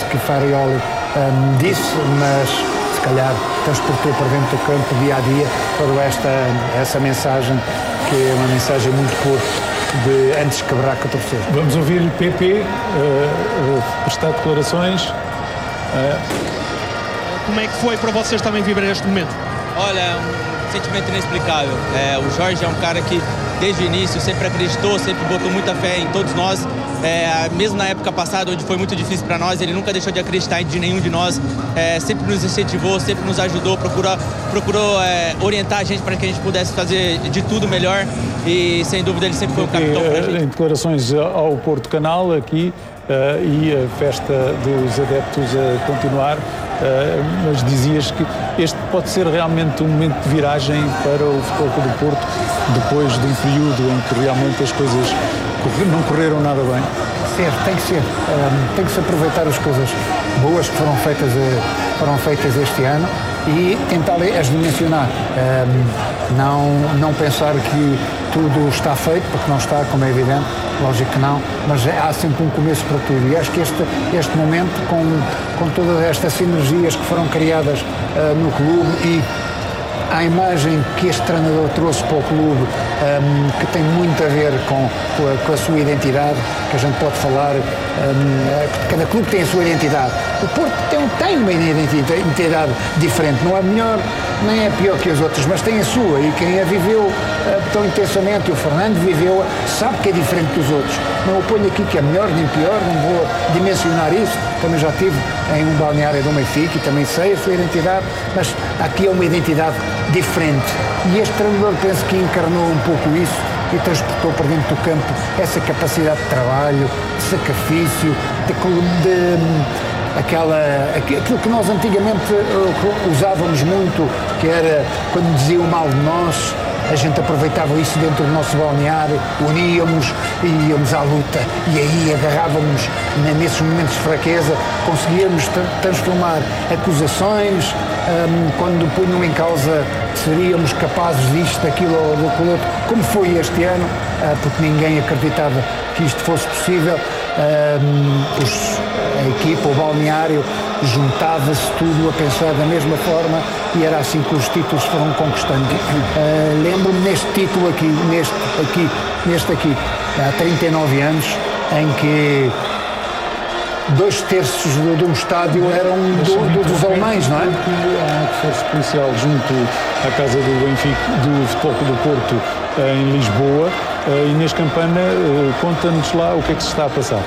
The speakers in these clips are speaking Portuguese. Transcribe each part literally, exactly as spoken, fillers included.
que Farioli um, disse, mas se calhar transportou para dentro do campo dia a dia toda esta essa mensagem, que é uma mensagem muito curta de antes quebrar com a torcida. Vamos ouvir o P P uh, uh, prestar declarações. Uh... Como é que foi para vocês também viver este momento? Olha, um sentimento inexplicável. É, o Jorge é um cara que desde o início sempre acreditou, sempre botou muita fé em todos nós. É, mesmo na época passada, onde foi muito difícil para nós, ele nunca deixou de acreditar em de nenhum de nós. É, sempre nos incentivou, sempre nos ajudou, procurou, procurou é, orientar a gente para que a gente pudesse fazer de tudo melhor. E sem dúvida ele sempre foi o capitão pra gente. Em declarações ao Porto Canal aqui uh, e a festa dos adeptos a continuar, uh, mas dizias que este pode ser realmente um momento de viragem para o Futebol Clube do Porto, depois de um período em que realmente as coisas não correram nada bem. Ser, tem que ser. Um, tem que se aproveitar as coisas boas que foram feitas, uh, foram feitas este ano e tentar as dimensionar. Um, não, não pensar que tudo está feito, porque não está, como é evidente, lógico que não, mas há sempre um começo para tudo. E acho que este, este momento, com, com todas estas sinergias que foram criadas uh, no clube e a imagem que este treinador trouxe para o clube, um, que tem muito a ver com, com, a, com a sua identidade, que a gente pode falar, um, cada clube tem a sua identidade. O Porto tem, tem uma identidade diferente, não é melhor nem é pior que as outras, mas tem a sua, e quem a viveu uh, tão intensamente, e o Fernando viveu, sabe que é diferente dos outros. Não o ponho aqui que é melhor nem pior, não vou dimensionar isso, também já estive em um balneário do Benfica e também sei a sua identidade, mas aqui é uma identidade diferente. E este treinador penso que encarnou um pouco isso e transportou para dentro do campo essa capacidade de trabalho, de sacrifício, de, de aquela, aquilo que nós antigamente uh, usávamos muito, que era quando diziam mal de nós, a gente aproveitava isso dentro do nosso balneário, uníamos e íamos à luta, e aí agarrávamos nesses momentos de fraqueza, conseguíamos tra transformar acusações, um, quando punham em causa que seríamos capazes disto, daquilo ou do outro, como foi este ano, uh, porque ninguém acreditava que isto fosse possível. Um, os, a equipa, o balneário, juntava-se tudo a pensar da mesma forma e era assim que os títulos foram conquistando. Uh, Lembro-me neste título aqui, neste aqui, neste aqui, há trinta e nove anos, em que dois terços de, de um estádio eram do, do, dos alemães, não é? Há força policial junto à casa do Benfica, do Futebol Clube do Porto, em Lisboa. Uh, Inês Campana, uh, conta-nos lá o que é que se está a passar.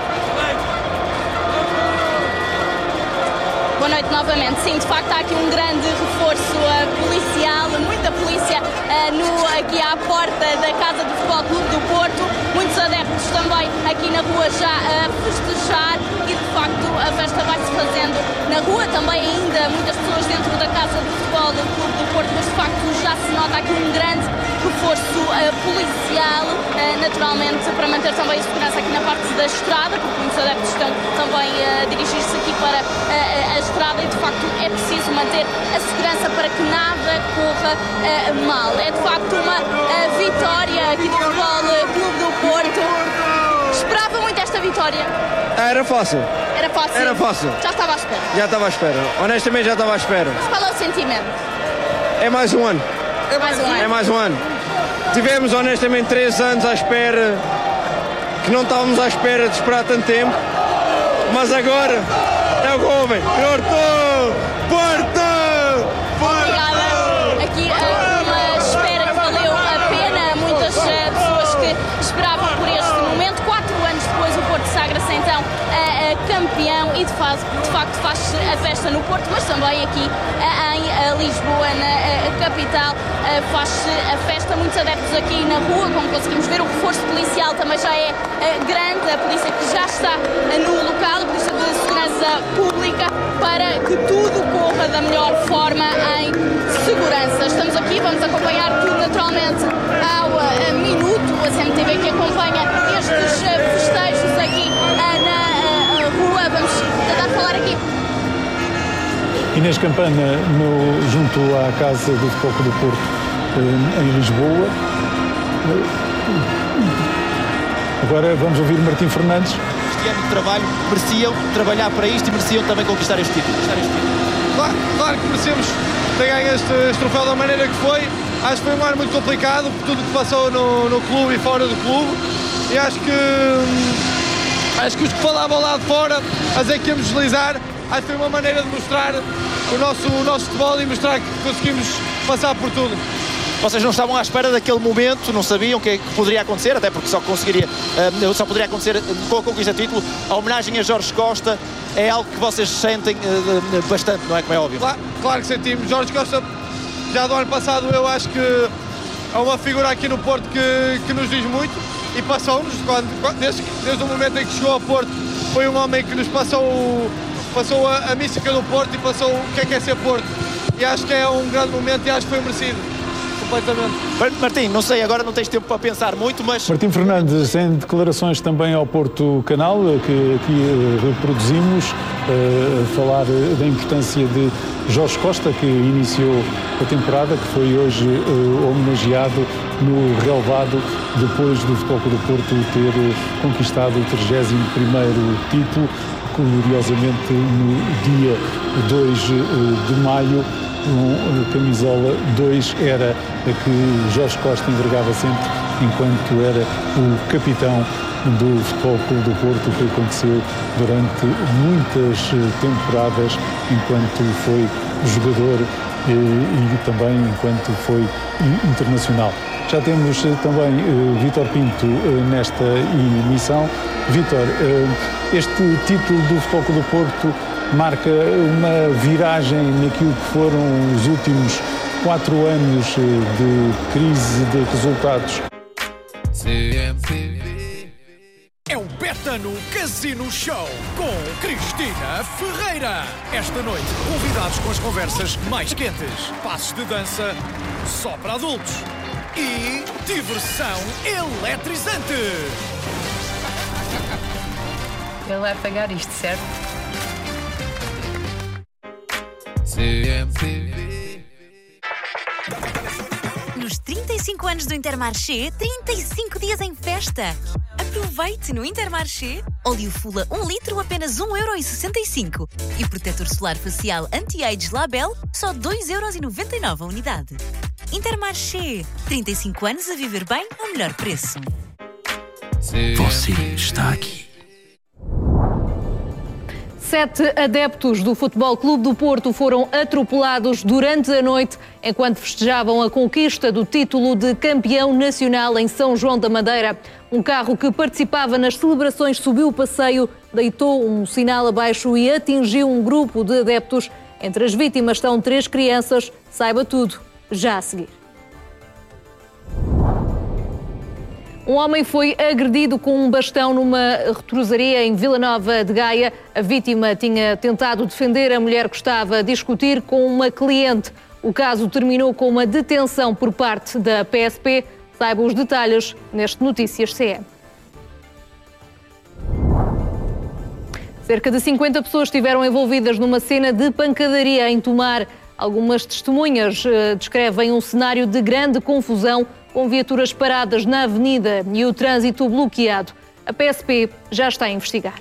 Boa noite novamente. Sim, de facto há aqui um grande reforço uh, policial, muita polícia uh, no, aqui à porta da Casa do Futebol Clube do Porto, muitos adeptos também aqui na rua já a festejar e de facto a festa vai-se fazendo na rua, também ainda muitas pessoas dentro da Casa do Futebol do Clube do Porto, mas de facto já se nota aqui um grande reforço uh, policial, uh, naturalmente para manter também a segurança aqui na parte da estrada, porque muitos adeptos estão também a uh, dirigir-se aqui para uh, a estrada e de facto é preciso manter a segurança para que nada corra uh, mal. É de facto uma uh, vitória aqui do Futebol Clube do Porto. Esperava muito esta vitória? Era fácil. Era fácil? Era fácil. Já estava à espera? Já estava à espera. Honestamente já estava à espera. Mas qual é o sentimento? É mais um ano. É mais um ano? É mais um ano. Tivemos honestamente três anos à espera, que não estávamos à espera de esperar tanto tempo, mas agora é o Golden. Porto! Porto! Obrigada. Aqui uma espera que valeu a pena. Muitas uh, pessoas que esperavam por este momento. Quatro anos depois o Porto sagra-se então uh, uh, campeão e de, faz, de facto faz-se a festa no Porto, mas também aqui uh, em uh, Lisboa, na uh, capital, uh, faz-se a festa. Muitos adeptos aqui na rua, como conseguimos ver, o reforço policial também já é uh, grande, a polícia que já está uh, no local, a polícia de segurança pública, para que tudo corra da melhor forma em segurança. Estamos aqui, vamos acompanhar tudo naturalmente ao uh, minuto, a C M T V que acompanha estes uh, festejos aqui uh, na uh, rua. Vamos tentar falar aqui. Inês Campana, no, junto à Casa do Futebol Clube do Porto, em Lisboa. Agora vamos ouvir Martim Fernandes. este ano de trabalho, mereciam trabalhar para isto e mereciam também conquistar este título. Conquistar este título. Claro, claro que merecemos ter ganho este, este troféu da maneira que foi. Acho que foi um ano muito complicado por tudo que passou no, no clube e fora do clube. E acho que acho que os que falavam lá de fora a dizer que íamos deslizar, acho que foi uma maneira de mostrar o nosso, o nosso futebol e mostrar que conseguimos passar por tudo. Vocês não estavam à espera daquele momento, não sabiam o que, é que poderia acontecer, até porque só conseguiria, uh, só poderia acontecer com a conquista de título. A homenagem a Jorge Costa é algo que vocês sentem uh, bastante, não é, como é óbvio? Claro, claro que sentimos. Jorge Costa, já do ano passado, eu acho que é uma figura aqui no Porto que, que nos diz muito e passou-nos, quando, desde, desde o momento em que chegou ao Porto, foi um homem que nos passou, passou a, a mística do Porto e passou o que é que é ser Porto. E acho que é um grande momento e acho que foi merecido. Completamente. Martim, não sei, agora não tens tempo para pensar muito, mas... Martim Fernandes, em declarações também ao Porto Canal, que aqui reproduzimos, a falar da importância de Jorge Costa, que iniciou a temporada, que foi hoje homenageado no relvado, depois do Futebol Clube do Porto ter conquistado o trigésimo primeiro título, curiosamente no dia dois de maio. Um, camisola dois era a que Jorge Costa envergava sempre enquanto era o capitão do Futebol Clube do Porto, o que aconteceu durante muitas temporadas enquanto foi jogador e, e também enquanto foi internacional. Já temos também uh, Vítor Pinto uh, nesta emissão. Vítor, uh, este título do Futebol Clube do Porto marca uma viragem naquilo que foram os últimos quatro anos de crise de resultados. C M T V é o Betano Casino Show com Cristina Ferreira. Esta noite, convidados com as conversas mais quentes, passos de dança só para adultos e diversão eletrizante. Ele vai pagar isto, certo? C M T V. Nos trinta e cinco anos do Intermarché, trinta e cinco dias em festa. Aproveite no Intermarché. Óleo Fula um litro, apenas um euro e sessenta e cinco. E protetor solar facial anti-age Label, só dois euros e noventa e nove a unidade. Intermarché. trinta e cinco anos a viver bem ao melhor preço. Você está aqui. Sete adeptos do Futebol Clube do Porto foram atropelados durante a noite enquanto festejavam a conquista do título de campeão nacional em São João da Madeira. Um carro que participava nas celebrações subiu o passeio, deitou um sinal abaixo e atingiu um grupo de adeptos. Entre as vítimas estão três crianças. Saiba tudo já a seguir. Um homem foi agredido com um bastão numa retrosaria em Vila Nova de Gaia. A vítima tinha tentado defender a mulher que estava a discutir com uma cliente. O caso terminou com uma detenção por parte da P S P. Saiba os detalhes neste Notícias C M. Cerca de cinquenta pessoas estiveram envolvidas numa cena de pancadaria em Tomar. Algumas testemunhas uh, descrevem um cenário de grande confusão, com viaturas paradas na avenida e o trânsito bloqueado. A P S P já está a investigar.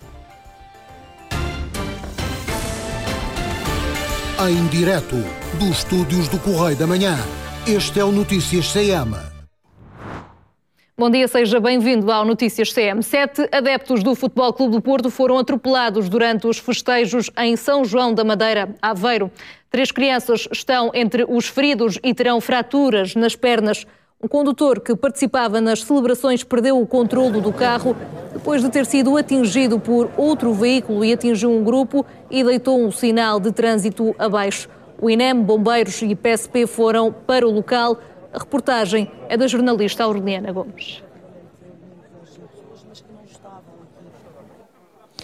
Em direto dos estúdios do Correio da Manhã, este é o Notícias C M. Bom dia, seja bem-vindo ao Notícias C M. Sete adeptos do Futebol Clube do Porto foram atropelados durante os festejos em São João da Madeira, Aveiro. Três crianças estão entre os feridos e terão fraturas nas pernas. Um condutor que participava nas celebrações perdeu o controlo do carro depois de ter sido atingido por outro veículo e atingiu um grupo e deitou um sinal de trânsito abaixo. O I N E M, bombeiros e P S P foram para o local. A reportagem é da jornalista Aureliana Gomes.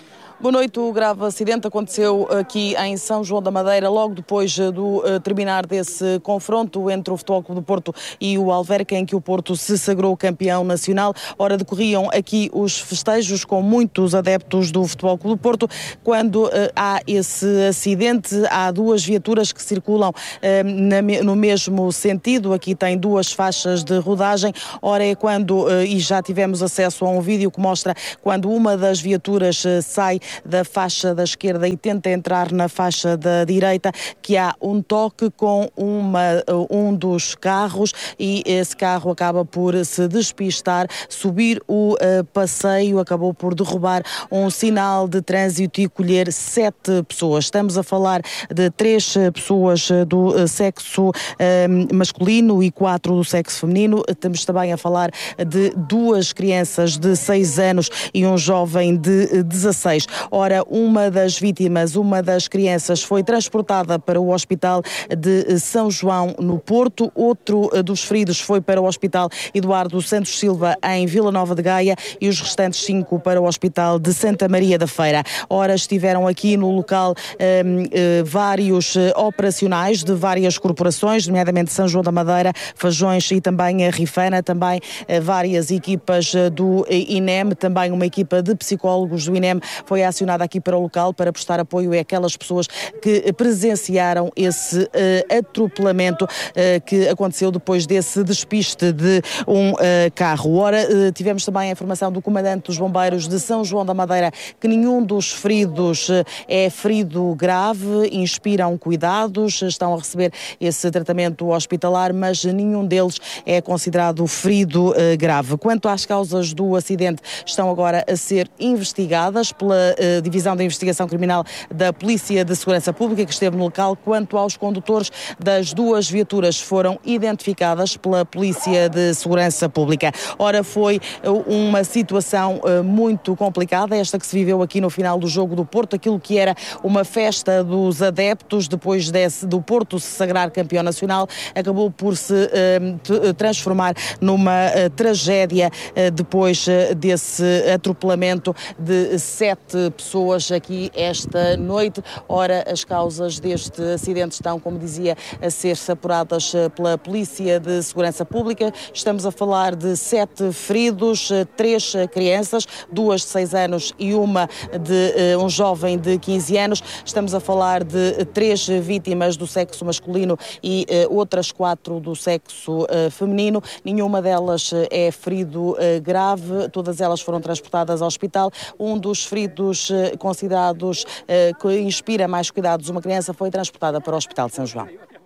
Boa noite. O grave acidente aconteceu aqui em São João da Madeira, logo depois do uh, terminar desse confronto entre o Futebol Clube do Porto e o Alverca, em que o Porto se sagrou campeão nacional. Ora, decorriam aqui os festejos com muitos adeptos do Futebol Clube do Porto. Quando uh, há esse acidente, há duas viaturas que circulam uh, na, no mesmo sentido. Aqui tem duas faixas de rodagem. Ora, é quando, uh, e já tivemos acesso a um vídeo que mostra quando uma das viaturas uh, sai da faixa da esquerda e tenta entrar na faixa da direita, que há um toque com uma, um dos carros e esse carro acaba por se despistar, subir o uh, passeio, acabou por derrubar um sinal de trânsito e colher sete pessoas. Estamos a falar de três pessoas do uh, sexo uh, masculino e quatro do sexo feminino. Estamos também a falar de duas crianças de seis anos e um jovem de dezasseis. Ora, uma das vítimas, uma das crianças, foi transportada para o Hospital de São João, no Porto. Outro dos feridos foi para o Hospital Eduardo Santos Silva, em Vila Nova de Gaia, e os restantes cinco para o Hospital de Santa Maria da Feira. Ora, estiveram aqui no local um, uh, vários uh, operacionais de várias corporações, nomeadamente São João da Madeira, Fajões e também a Rifana, também uh, várias equipas uh, do I N E M, também uma equipa de psicólogos do I N E M foi acionada aqui para o local para prestar apoio àquelas pessoas que presenciaram esse uh, atropelamento uh, que aconteceu depois desse despiste de um uh, carro. Ora, uh, tivemos também a informação do comandante dos bombeiros de São João da Madeira que nenhum dos feridos uh, é ferido grave, inspiram cuidados, estão a receber esse tratamento hospitalar, mas nenhum deles é considerado ferido uh, grave. Quanto às causas do acidente, estão agora a ser investigadas pela uh, Divisão de Investigação Criminal da Polícia de Segurança Pública, que esteve no local. Quanto aos condutores das duas viaturas, foram identificadas pela Polícia de Segurança Pública. Ora, foi uma situação uh, muito complicada, esta que se viveu aqui no final do jogo do Porto, aquilo que era uma festa dos adeptos, depois desse, do Porto se sagrar campeão nacional, acabou por se uh, transformar numa uh, tragédia uh, depois uh, desse atropelamento de sete pessoas aqui esta noite. Ora, as causas deste acidente estão, como dizia, a ser apuradas pela Polícia de Segurança Pública. Estamos a falar de sete feridos, três crianças, duas de seis anos e uma de um jovem de quinze anos. Estamos a falar de três vítimas do sexo masculino e uh, outras quatro do sexo uh, feminino. Nenhuma delas é ferido uh, grave, todas elas foram transportadas ao hospital. Um dos feridos uh, considerados uh, que inspira mais cuidados, uma criança, foi transportada para o Hospital de São João.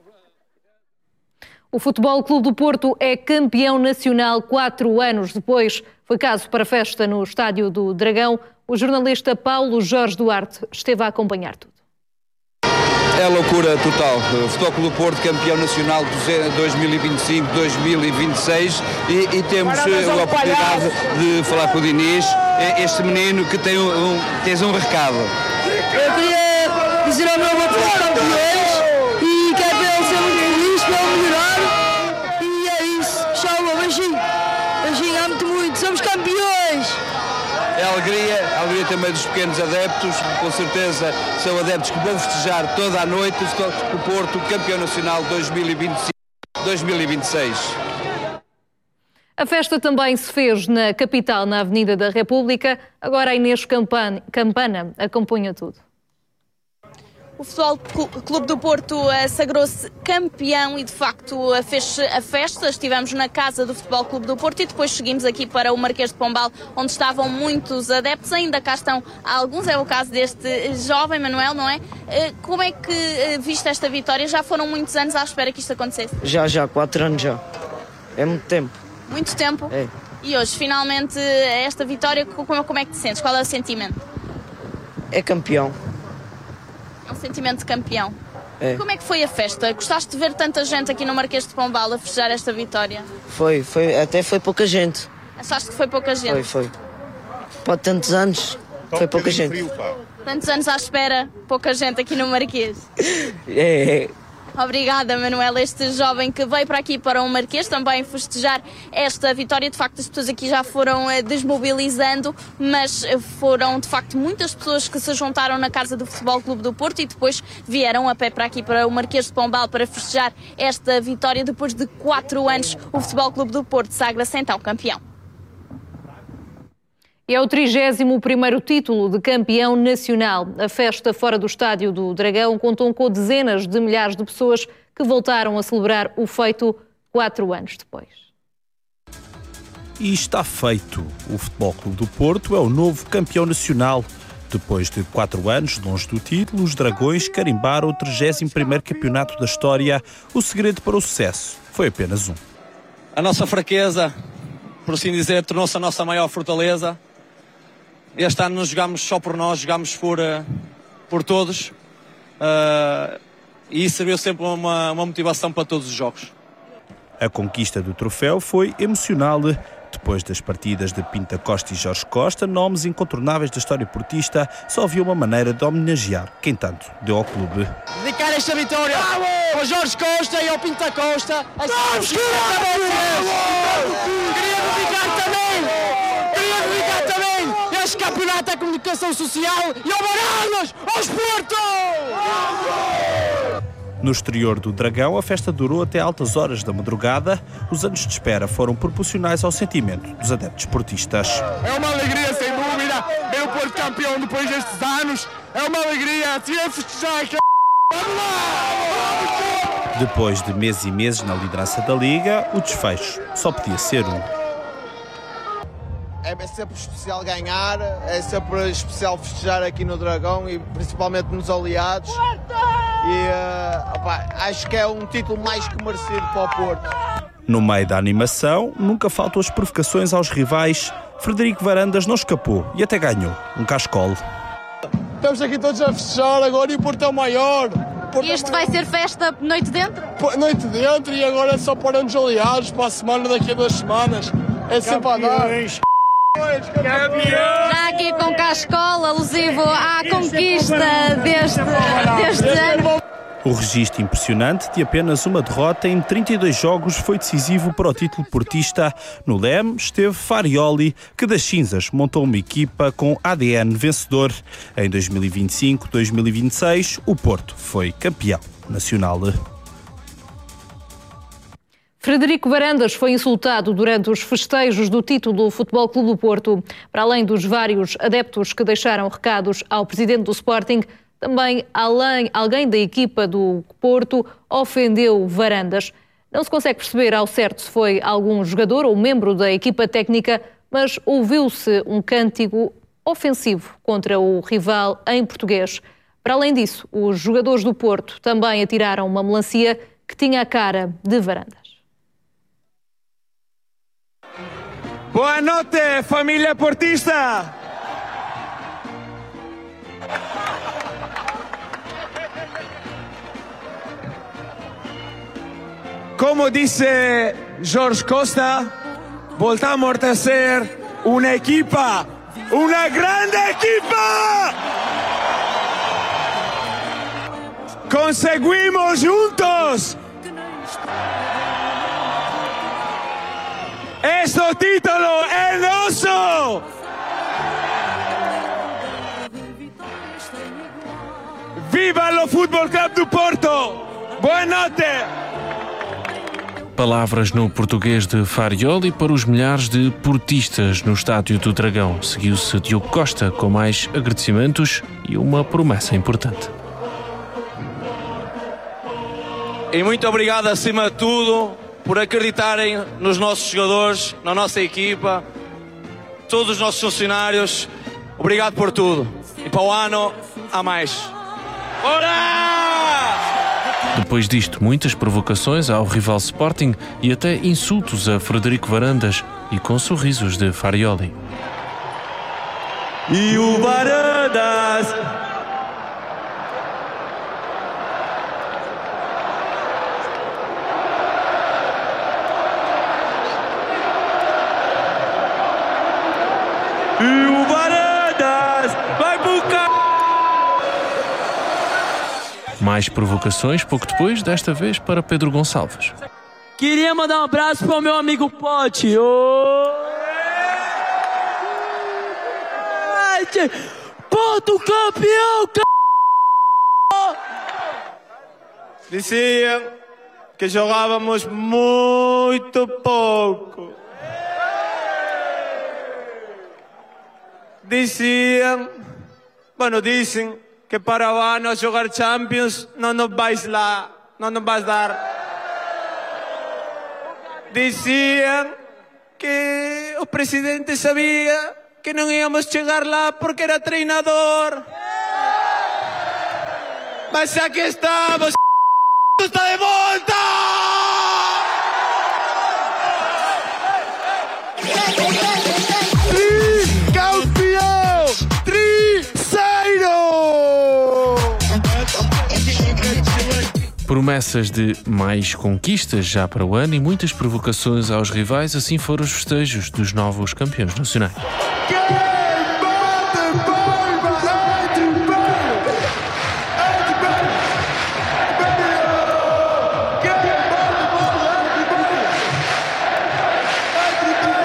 O Futebol Clube do Porto é campeão nacional quatro anos depois. Foi caso para festa no Estádio do Dragão. O jornalista Paulo Jorge Duarte esteve a acompanhar tudo. É loucura total. O Futebol Clube do Porto, campeão nacional dois mil e vinte e cinco dois mil e vinte e seis, e, e temos a oportunidade de falar com o Diniz, este menino que tem um, um, tens um recado. Eu queria dizer ao meu avô que somos campeões e quero ver ele ser muito feliz, para ele melhorar, e é isso. Tchau, beijinho. Beijinho, amo-te muito, somos campeões. É a alegria, a alegria também dos pequenos adeptos, com certeza são adeptos que vão festejar toda a noite o Porto, campeão nacional dois mil e vinte e cinco dois mil e vinte e seis. A festa também se fez na capital, na Avenida da República. Agora a Inês Campana, Campana acompanha tudo. O Futebol Clube do Porto sagrou-se campeão e, de facto, fez a festa. Estivemos na casa do Futebol Clube do Porto e depois seguimos aqui para o Marquês de Pombal, onde estavam muitos adeptos. Ainda cá estão alguns, é o caso deste jovem Manuel, não é? Como é que viste esta vitória? Já foram muitos anos à espera que isto acontecesse? Já, já, quatro anos já. É muito tempo. Muito tempo? É. E hoje, finalmente, esta vitória, como é que te sentes? Qual é o sentimento? É campeão. É um sentimento de campeão. É. Como é que foi a festa? Gostaste de ver tanta gente aqui no Marquês de Pombal a festejar esta vitória? Foi, foi, até foi pouca gente. Achaste que foi pouca gente? Foi, foi. Pode tantos anos, então, foi pouca gente. Frio, tantos anos à espera, pouca gente aqui no Marquês. É, é. Obrigada, Manuela. Este jovem que veio para aqui, para o Marquês, também festejar esta vitória. De facto, as pessoas aqui já foram desmobilizando, mas foram, de facto, muitas pessoas que se juntaram na casa do Futebol Clube do Porto e depois vieram a pé para aqui, para o Marquês de Pombal, para festejar esta vitória. Depois de quatro anos, o Futebol Clube do Porto sagra-se então campeão. É o trigésimo primeiro título de campeão nacional. A festa fora do Estádio do Dragão contou com dezenas de milhares de pessoas que voltaram a celebrar o feito quatro anos depois. E está feito. O Futebol Clube do Porto é o novo campeão nacional. Depois de quatro anos longe do título, os Dragões carimbaram o trigésimo primeiro campeonato da história. O segredo para o sucesso foi apenas um. A nossa fraqueza, por assim dizer, tornou-se a nossa maior fortaleza. Este ano não jogámos só por nós, jogámos por, uh, por todos. Uh, e isso serviu sempre uma, uma motivação para todos os jogos. A conquista do troféu foi emocional. Depois das partidas de Pinta Costa e Jorge Costa, nomes incontornáveis da história portista, só havia uma maneira de homenagear quem tanto deu ao clube. Dedicar esta vitória ao Jorge Costa e ao Pinta Costa. Vamos, queria dedicar também, queria dedicar também este campeonato à comunicação social e ao Baranas, aos Porto! No exterior do Dragão, a festa durou até altas horas da madrugada. Os anos de espera foram proporcionais ao sentimento dos adeptos portistas. É uma alegria, sem dúvida, ver o Porto campeão depois destes anos. É uma alegria, se é festejar aqui. Vamos lá! Depois de meses e meses na liderança da Liga, o desfecho só podia ser um. É sempre especial ganhar, é sempre especial festejar aqui no Dragão e principalmente nos aliados. E uh, opa, acho que é um título mais que merecido para o Porto. No meio da animação, nunca faltam as provocações aos rivais. Frederico Varandas não escapou e até ganhou um cascolo. Estamos aqui todos a festejar agora e o Porto é o maior. E este vai ser festa noite dentro? Noite dentro e agora é só para nos aliados para a semana, daqui a duas semanas. É sempre a dar. Já aqui com cascola, alusivo à conquista deste, deste ano. O registro impressionante de apenas uma derrota em trinta e dois jogos foi decisivo para o título portista. No leme esteve Farioli, que das cinzas montou uma equipa com A D N vencedor. Em dois mil e vinte e cinco, dois mil e vinte e seis, o Porto foi campeão nacional. Frederico Varandas foi insultado durante os festejos do título do Futebol Clube do Porto. Para além dos vários adeptos que deixaram recados ao presidente do Sporting, também além, alguém da equipa do Porto ofendeu Varandas. Não se consegue perceber ao certo se foi algum jogador ou membro da equipa técnica, mas ouviu-se um cântico ofensivo contra o rival em português. Para além disso, os jogadores do Porto também atiraram uma melancia que tinha a cara de Varandas. Boa noite, família portista! Como disse Jorge Costa, voltamos a ser uma equipa, uma grande equipa! Conseguimos juntos! Este título é nosso! Viva o Futebol Clube do Porto! Boa noite! Palavras no português de Farioli para os milhares de portistas no Estádio do Dragão. Seguiu-se Diogo Costa com mais agradecimentos e uma promessa importante. E muito obrigado acima de tudo por acreditarem nos nossos jogadores, na nossa equipa, todos os nossos funcionários. Obrigado por tudo. E para o ano, há mais. Ora! Depois disto, muitas provocações ao rival Sporting e até insultos a Frederico Varandas e com sorrisos de Farioli. E o Varandas! E o Varandas vai buscar! Mais provocações pouco depois, desta vez para Pedro Gonçalves. Queria mandar um abraço para o meu amigo Pote. Oh! Porto campeão, c... Diziam que jogávamos muito pouco. Diziam, bueno, dizem que para o ano a jogar Champions não nos vais lá, não nos vais dar. Diziam que o presidente sabia que não íamos chegar lá porque era treinador. Mas aqui estamos, está de volta! Tricampeão! Triceiro! Promessas de mais conquistas já para o ano e muitas provocações aos rivais, assim foram os festejos dos novos campeões nacionais. Quem bate